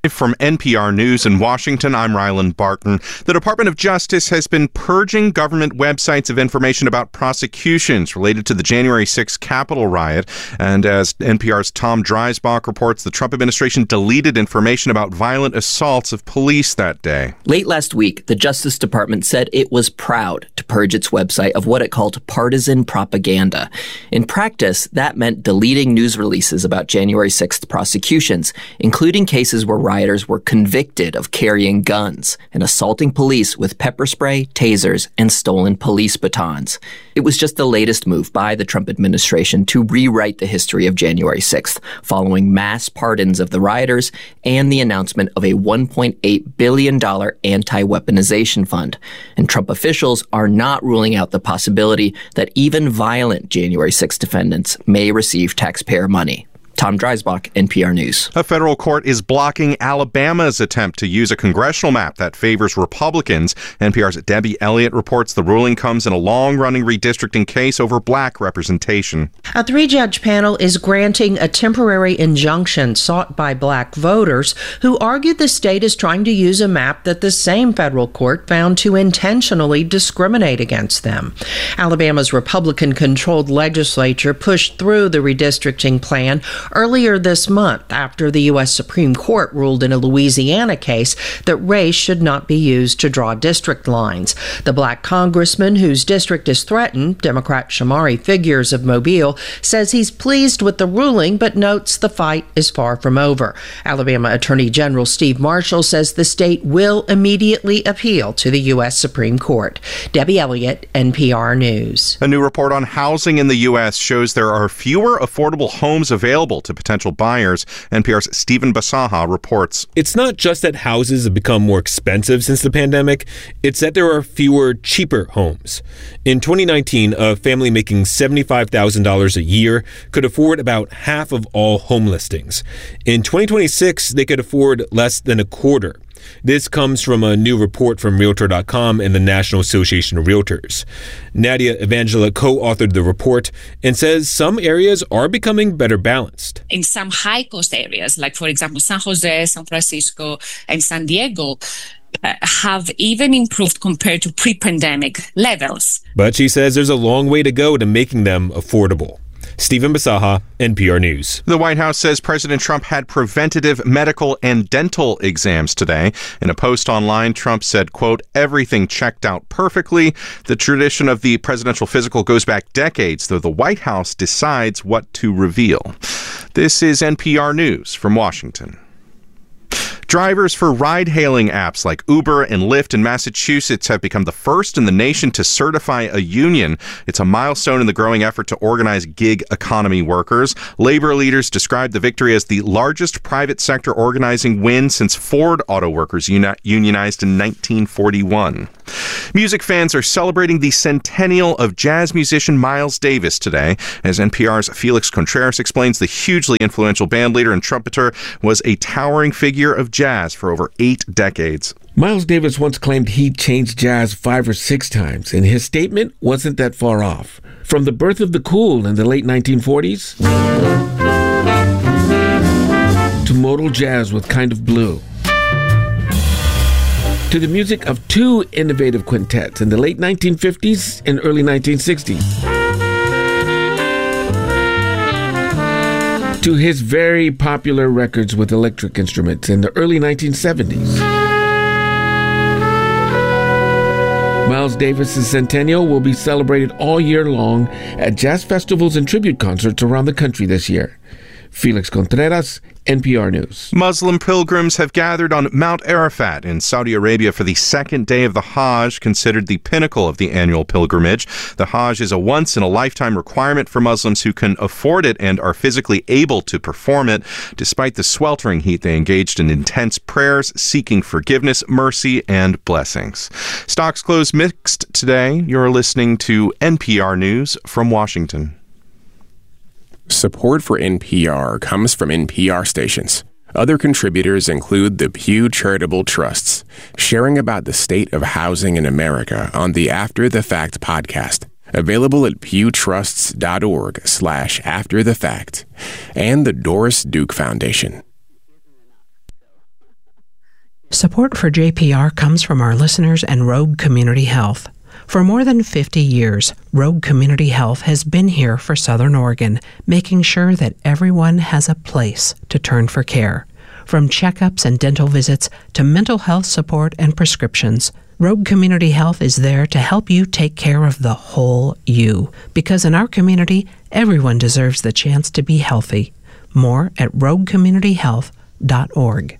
From NPR News in Washington, I'm Ryland Barton. The Department of Justice has been purging government websites of information about prosecutions related to the January 6th Capitol riot. And as NPR's Tom Dreisbach reports, the Trump administration deleted information about violent assaults of police that day. Late last week, the Justice Department said it was proud to purge its website of what it called partisan propaganda. In practice, that meant deleting news releases about January 6th prosecutions, including cases where rioters were convicted of carrying guns and assaulting police with pepper spray, tasers, and stolen police batons. It was just the latest move by the Trump administration to rewrite the history of January 6th, following mass pardons of the rioters and the announcement of a $1.8 billion anti-weaponization fund. And Trump officials are not ruling out the possibility that even violent January 6th defendants may receive taxpayer money. Tom Dreisbach, NPR News. A federal court is blocking Alabama's attempt to use a congressional map that favors Republicans. NPR's Debbie Elliott reports the ruling comes in a long-running redistricting case over black representation. A three-judge panel is granting a temporary injunction sought by black voters who argued the state is trying to use a map that the same federal court found to intentionally discriminate against them. Alabama's Republican-controlled legislature pushed through the redistricting plan earlier this month after the U.S. Supreme Court ruled in a Louisiana case that race should not be used to draw district lines. The black congressman whose district is threatened, Democrat Shamari Figures of Mobile, says he's pleased with the ruling but notes the fight is far from over. Alabama Attorney General Steve Marshall says the state will immediately appeal to the U.S. Supreme Court. Debbie Elliott, NPR News. A new report on housing in the U.S. shows there are fewer affordable homes available to potential buyers. NPR's Stephen Basaha reports. It's not just that houses have become more expensive since the pandemic, it's that there are fewer cheaper homes. In 2019, a family making $75,000 a year could afford about half of all home listings. In 2026, they could afford less than a quarter. This comes from a new report from Realtor.com and the National Association of Realtors. Nadia Evangela co-authored the report and says some areas are becoming better balanced. In some high-cost areas, like, for example, San Jose, San Francisco, and San Diego, have even improved compared to pre-pandemic levels. But she says there's a long way to go to making them affordable. Stephen Basaha, NPR News. The White House says President Trump had preventative medical and dental exams today. In a post online, Trump said, quote, everything checked out perfectly. The tradition of the presidential physical goes back decades, though the White House decides what to reveal. This is NPR News from Washington. Drivers for ride-hailing apps like Uber and Lyft in Massachusetts have become the first in the nation to certify a union. It's a milestone in the growing effort to organize gig economy workers. Labor leaders described the victory as the largest private sector organizing win since Ford Auto Workers unionized in 1941. Music fans are celebrating the centennial of jazz musician Miles Davis today. As NPR's Felix Contreras explains, the hugely influential bandleader and trumpeter was a towering figure of jazz for over 8 decades. Miles Davis once claimed he changed jazz 5 or 6 times, and his statement wasn't that far off. From the birth of the cool in the late 1940s to modal jazz with Kind of Blue, to the music of 2 innovative quintets in the late 1950s and early 1960s, to his very popular records with electric instruments in the early 1970s. Miles Davis' centennial will be celebrated all year long at jazz festivals and tribute concerts around the country this year. Felix Contreras, NPR News. Muslim pilgrims have gathered on Mount Arafat in Saudi Arabia for the second day of the Hajj, considered the pinnacle of the annual pilgrimage. The Hajj is a once-in-a-lifetime requirement for Muslims who can afford it and are physically able to perform it. Despite the sweltering heat, they engaged in intense prayers, seeking forgiveness, mercy, and blessings. Stocks closed mixed today. You're listening to NPR News from Washington. Support for NPR comes from NPR stations. Other contributors include the Pew Charitable Trusts, sharing about the state of housing in America on the After the Fact podcast, available at pewtrusts.org/afterthefact, and the Doris Duke Foundation. Support for JPR comes from our listeners and Rogue Community Health. For more than 50 years, Rogue Community Health has been here for Southern Oregon, making sure that everyone has a place to turn for care. From checkups and dental visits to mental health support and prescriptions, Rogue Community Health is there to help you take care of the whole you. Because in our community, everyone deserves the chance to be healthy. More at roguecommunityhealth.org.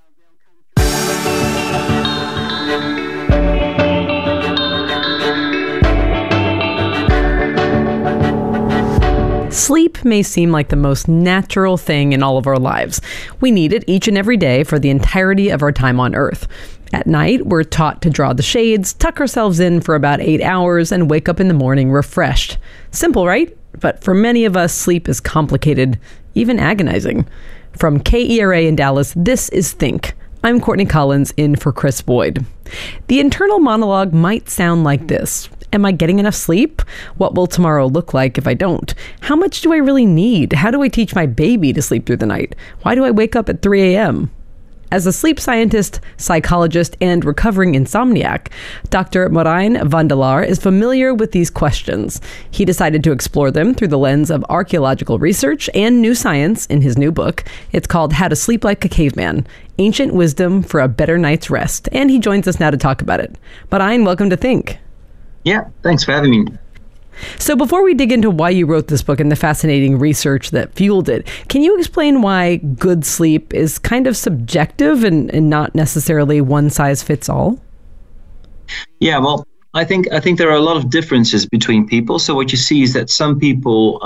Sleep may seem like the most natural thing in all of our lives. We need it each and every day for the entirety of our time on Earth. At night, we're taught to draw the shades, tuck ourselves in for about 8 hours, and wake up in the morning refreshed. Simple, right? But for many of us, sleep is complicated, even agonizing. From KERA in Dallas, this is Think. I'm Courtney Collins, in for Chris Boyd. The internal monologue might sound like this. Am I getting enough sleep? What will tomorrow look like if I don't? How much do I really need? How do I teach my baby to sleep through the night? Why do I wake up at 3 a.m.? As a sleep scientist, psychologist, and recovering insomniac, Dr. Marijn Vandelaar is familiar with these questions. He decided to explore them through the lens of archaeological research and new science in his new book. It's called How to Sleep Like a Caveman, Ancient Wisdom for a Better Night's Rest, and he joins us now to talk about it. Marijn, welcome to Think. Yeah, thanks for having me. So before we dig into why you wrote this book and the fascinating research that fueled it, can you explain why good sleep is kind of subjective and not necessarily one size fits all? Yeah, well, I think there are a lot of differences between people. So what you see is that some people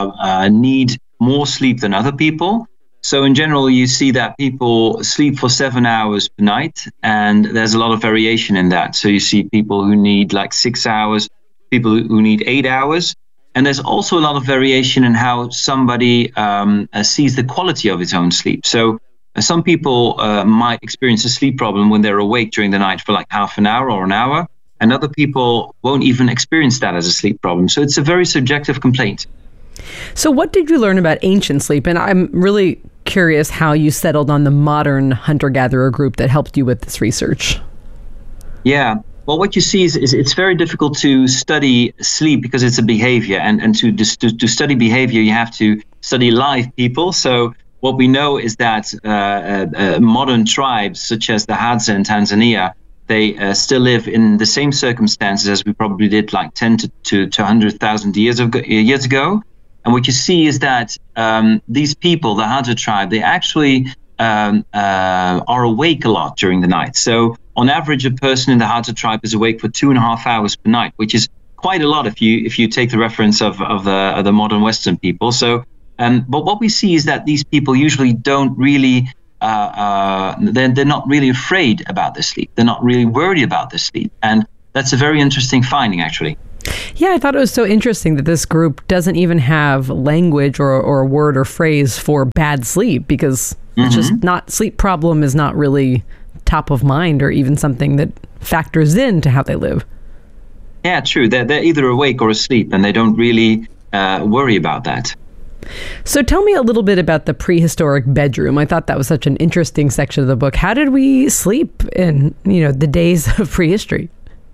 need more sleep than other people. So in general, you see that people sleep for 7 hours per night, and there's a lot of variation in that. So you see people who need like 6 hours, people who need 8 hours. And there's also a lot of variation in how somebody sees the quality of his own sleep. So some people might experience a sleep problem when they're awake during the night for like half an hour or an hour, and other people won't even experience that as a sleep problem. So it's a very subjective complaint. So what did you learn about ancient sleep? And I'm really curious how you settled on the modern hunter-gatherer group that helped you with this research. Yeah. Well, what you see is it's very difficult to study sleep because it's a behavior. And to study behavior, you have to study live people. So what we know is that modern tribes, such as the Hadza in Tanzania, they still live in the same circumstances as we probably did like 10 to 100,000 years ago. And what you see is that these people, the Hadza tribe, they actually are awake a lot during the night. So on average, a person in the Hadza tribe is awake for 2.5 hours per night, which is quite a lot if you take the reference of the modern Western people. So, but what we see is that these people usually don't really, they're not really afraid about their sleep. They're not really worried about their sleep. And that's a very interesting finding, actually. Yeah, I thought it was so interesting that this group doesn't even have language or a word or phrase for bad sleep, because it's just not, sleep problem is not really top of mind or even something that factors into how they live. Yeah, true. They're either awake or asleep, and they don't really worry about that. So tell me a little bit about the prehistoric bedroom. I thought that was such an interesting section of the book. How did we sleep in, the days of prehistory?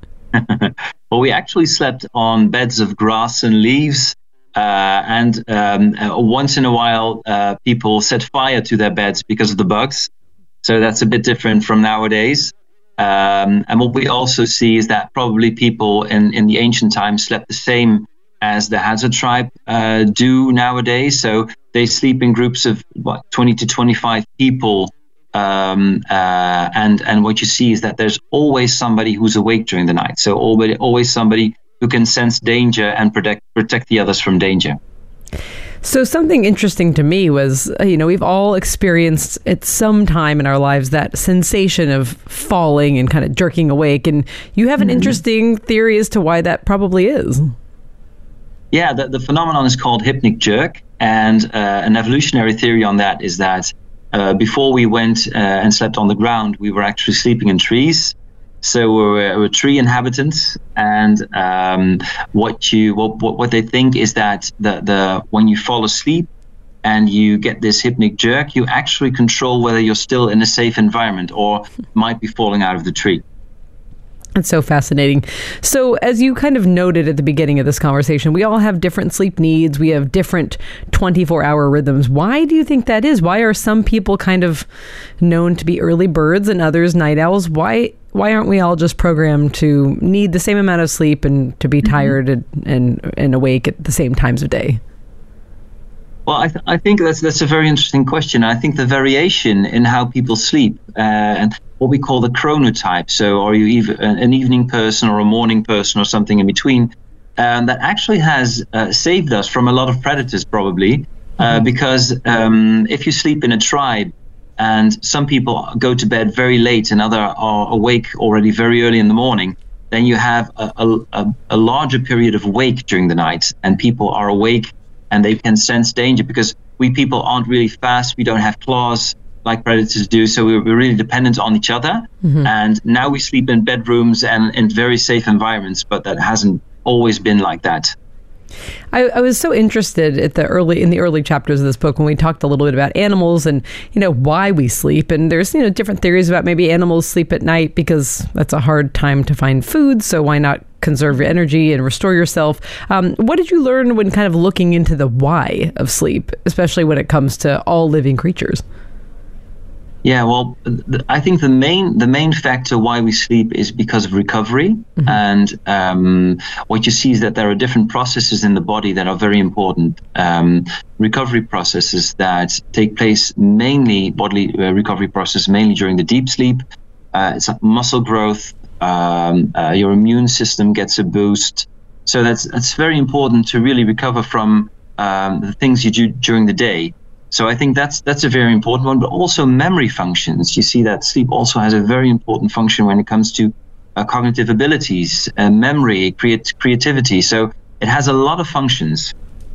Well, we actually slept on beds of grass and leaves, and once in a while, people set fire to their beds because of the bugs. So that's a bit different from nowadays. And what we also see is that probably people in the ancient times slept the same as the Hadza tribe do nowadays. So they sleep in groups of 20 to 25 people. And what you see is that there's always somebody who's awake during the night. So always somebody who can sense danger and protect the others from danger. So something interesting to me was, we've all experienced at some time in our lives that sensation of falling and kind of jerking awake. And you have an interesting theory as to why that probably is. Yeah, the phenomenon is called hypnic jerk. And an evolutionary theory on that is that before we went and slept on the ground, we were actually sleeping in trees. So we're tree inhabitants, and what they think is that the when you fall asleep, and you get this hypnic jerk, you actually control whether you're still in a safe environment or might be falling out of the tree. That's so fascinating. So as you kind of noted at the beginning of this conversation, we all have different sleep needs. We have different 24-hour rhythms. Why do you think that is? Why are some people kind of known to be early birds and others night owls? Why aren't we all just programmed to need the same amount of sleep and to be tired and awake at the same times of day? Well, I think that's a very interesting question. I think the variation in how people sleep and what we call the chronotype. So are you even an evening person or a morning person or something in between? That actually has saved us from a lot of predators probably, because if you sleep in a tribe and some people go to bed very late and others are awake already very early in the morning, then you have a larger period of wake during the night, and people are awake and they can sense danger because we people aren't really fast. We don't have claws like predators do. So we're really dependent on each other. And now we sleep in bedrooms and in very safe environments, but that hasn't always been like that. I was so interested in the early chapters of this book when we talked a little bit about animals and, why we sleep. And there's, different theories about maybe animals sleep at night because that's a hard time to find food. So why not conserve your energy and restore yourself? What did you learn when kind of looking into the why of sleep, especially when it comes to all living creatures? Yeah, well, I think the main factor why we sleep is because of recovery. And what you see is that there are different processes in the body that are very important. Recovery processes that take place mainly, bodily recovery process mainly during the deep sleep. It's muscle growth. Your immune system gets a boost. So that's very important to really recover from the things you do during the day. So I think that's a very important one, but also memory functions. You see that sleep also has a very important function when it comes to cognitive abilities, memory, creativity. So it has a lot of functions.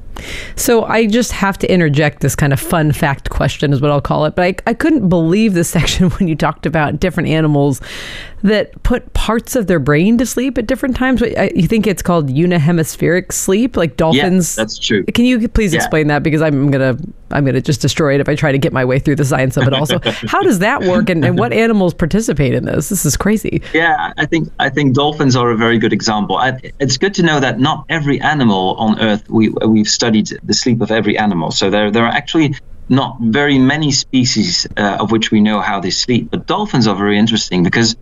So I just have to interject this kind of fun fact question is what I'll call it. But I couldn't believe this section when you talked about different animals that put parts of their brain to sleep at different times. You think it's called unihemispheric sleep, like dolphins? Yeah, that's true. Can you please explain that? Because I'm gonna just destroy it if I try to get my way through the science of it also. How does that work and what animals participate in this? This is crazy. Yeah, I think dolphins are a very good example. It's good to know that not every animal on Earth, we've studied the sleep of every animal. So there are actually not very many species of which we know how they sleep. But dolphins are very interesting because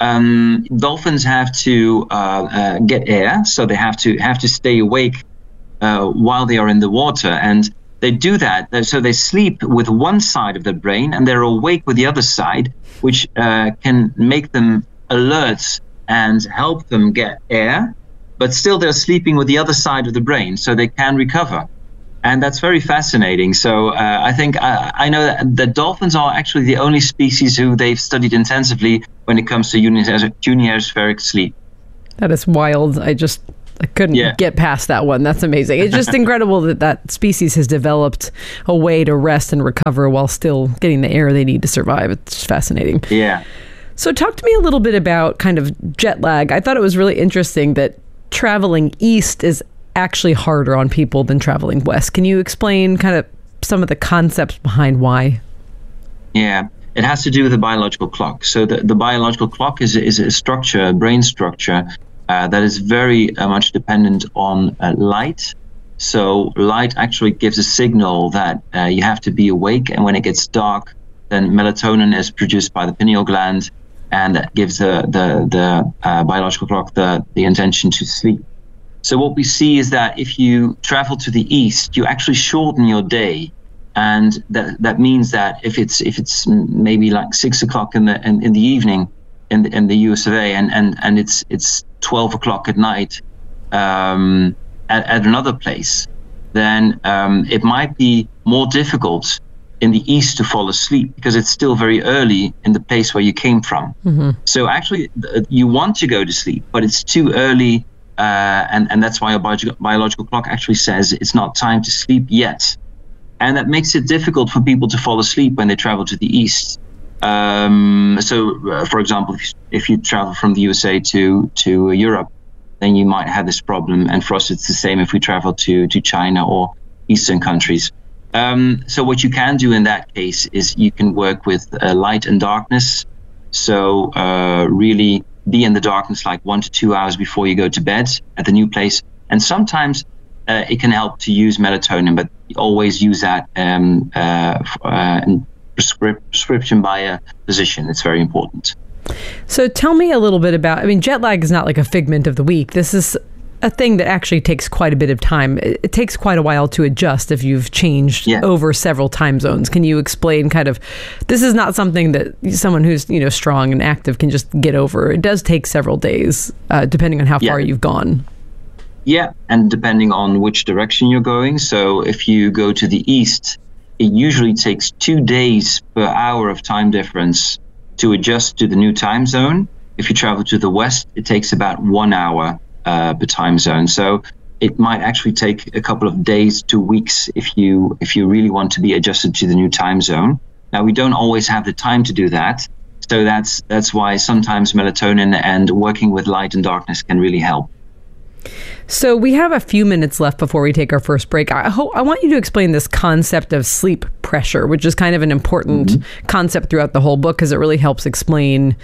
dolphins have to get air, so they have to stay awake while they are in the water, and they do that. So they sleep with one side of the brain, and they're awake with the other side, which can make them alert and help them get air. But still, they're sleeping with the other side of the brain, so they can recover. And that's very fascinating. So I think I know that dolphins are actually the only species who they've studied intensively when it comes to unihemispheric sleep. That is wild. I couldn't get past that one. That's amazing. It's just incredible that species has developed a way to rest and recover while still getting the air they need to survive. It's fascinating. Yeah. So talk to me a little bit about kind of jet lag. I thought it was really interesting that traveling east is actually harder on people than traveling west. Can you explain kind of some of the concepts behind why? Yeah, it has to do with the biological clock. So the biological clock is a structure, a brain structure, that is very much dependent on light. So light actually gives a signal that you have to be awake, and when it gets dark, then melatonin is produced by the pineal gland, and that gives the biological clock the intention to sleep. So what we see is that if you travel to the east, you actually shorten your day, and that means that if it's maybe like 6 o'clock in the evening in the US of A, and it's 12 o'clock at night at another place, then it might be more difficult in the east to fall asleep because it's still very early in the place where you came from. So actually, you want to go to sleep, but it's too early. And that's why a biological clock actually says it's not time to sleep yet. And that makes it difficult for people to fall asleep when they travel to the east. For example, if you travel from the USA to Europe, then you might have this problem. And for us, it's the same if we travel to China or Eastern countries. So what you can do in that case is you can work with light and darkness. So really be in the darkness like 1 to 2 hours before you go to bed at the new place. And sometimes it can help to use melatonin, but always use that prescription by a physician. It's very important. So tell me a little bit about, I mean, jet lag is not like a figment of the week. This is a thing that actually takes quite a bit of time. It takes quite a while to adjust if you've changed over several time zones. Can you explain kind of, this is not something that someone who's, strong and active can just get over. It does take several days, depending on how far you've gone. Yeah, and depending on which direction you're going. So if you go to the east, it usually takes 2 days per hour of time difference to adjust to the new time zone. If you travel to the west, it takes about 1 hour per time zone. So it might actually take a couple of days to weeks if you really want to be adjusted to the new time zone. Now, we don't always have the time to do that. So that's why sometimes melatonin and working with light and darkness can really help. So we have a few minutes left before we take our first break. I want you to explain this concept of sleep pressure, which is kind of an important concept throughout the whole book because it really helps explain,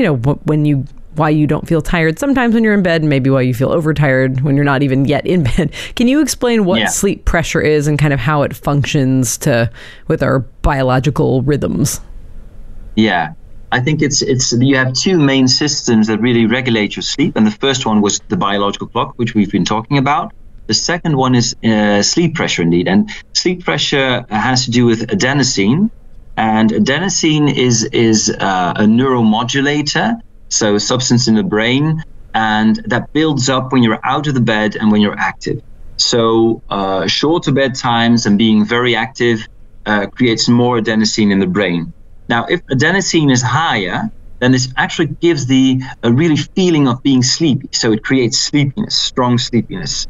why you don't feel tired sometimes when you're in bed, and maybe why you feel overtired when you're not even yet in bed. Can you explain what sleep pressure is and kind of how it functions with our biological rhythms? Yeah, I think it's you have two main systems that really regulate your sleep, and the first one was the biological clock, which we've been talking about. The second one is sleep pressure, indeed, and sleep pressure has to do with adenosine, and adenosine is a neuromodulator. So a substance in the brain, and that builds up when you're out of the bed and when you're active. So shorter bedtimes and being very active creates more adenosine in the brain. Now, if adenosine is higher, then this actually gives a really feeling of being sleepy. So it creates sleepiness, strong sleepiness.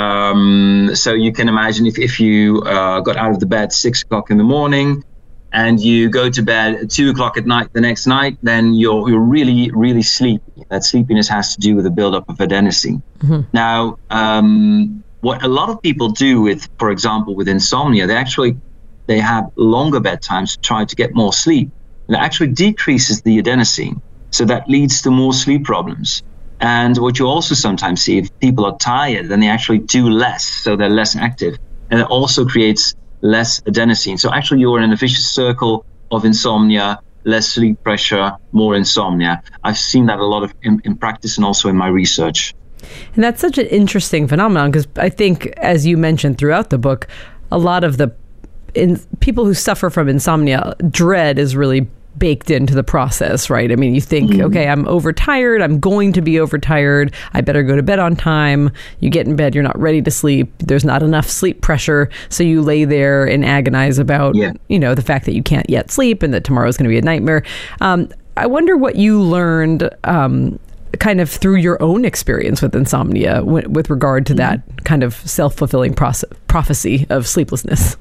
So you can imagine if you got out of the bed 6 o'clock in the morning, and you go to bed at 2 o'clock at night the next night, then you're really, really sleepy. That sleepiness has to do with the buildup of adenosine. Mm-hmm. Now, what a lot of people do for example, with insomnia, they have longer bedtimes to try to get more sleep. And it actually decreases the adenosine. So that leads to more sleep problems. And what you also sometimes see, if people are tired, then they actually do less. So they're less active. And it also creates less adenosine. So actually you're in a vicious circle of insomnia, less sleep pressure, more insomnia. I've seen that a lot in practice and also in my research. And that's such an interesting phenomenon because I think, as you mentioned throughout the book, a lot of the people who suffer from insomnia, dread is really baked into the process, right? I mean, you think, okay, I'm overtired. I'm going to be overtired. I better go to bed on time. You get in bed, you're not ready to sleep. There's not enough sleep pressure. So you lay there and agonize about, the fact that you can't yet sleep and that tomorrow's going to be a nightmare. I wonder what you learned kind of through your own experience with insomnia with regard to that kind of self-fulfilling prophecy of sleeplessness.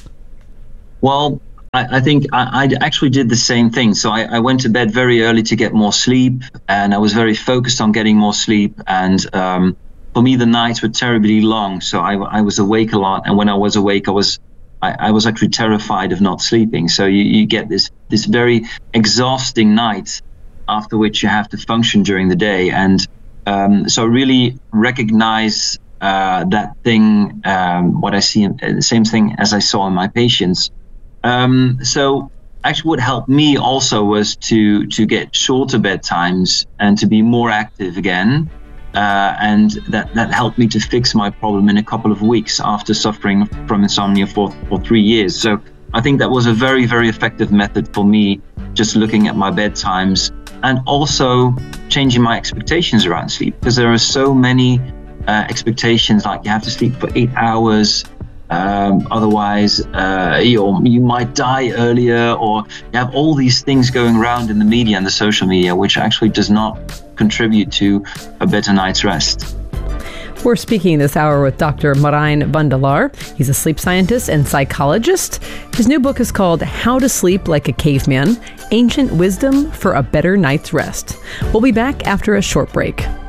Well, I think I actually did the same thing. So I went to bed very early to get more sleep, and I was very focused on getting more sleep. And for me, the nights were terribly long. So I was awake a lot. And when I was awake, I was actually terrified of not sleeping. So you get this very exhausting night after which you have to function during the day. And so really recognize that thing, what I see, the same thing as I saw in my patients. So actually what helped me also was to get shorter bedtimes and to be more active again. And that helped me to fix my problem in a couple of weeks after suffering from insomnia for 3 years. So I think that was a very, very effective method for me, just looking at my bedtimes and also changing my expectations around sleep, because there are so many expectations, like you have to sleep for 8 hours. Otherwise, you might die earlier, or you have all these things going around in the media and the social media, which actually does not contribute to a better night's rest. We're speaking this hour with Dr. Marijn van der Laar. He's a sleep scientist and psychologist. His new book is called How to Sleep Like a Caveman: Ancient Wisdom for a Better Night's Rest. We'll be back after a short break.